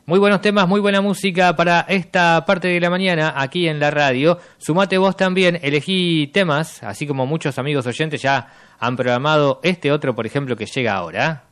Muy buenos temas, muy buena música para esta parte de la mañana aquí en la radio. Sumate vos también, elegí temas, así como muchos amigos oyentes ya han programado este otro, por ejemplo, que llega ahora.